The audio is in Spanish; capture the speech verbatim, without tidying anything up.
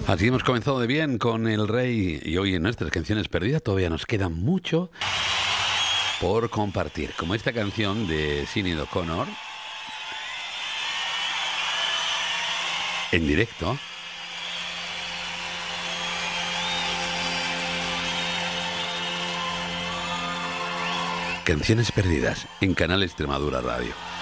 Así hemos comenzado de bien con El Rey y hoy en nuestras canciones perdidas todavía nos queda mucho por compartir, como esta canción de Sinéad O'Connor en directo. Canciones perdidas en Canal Extremadura Radio.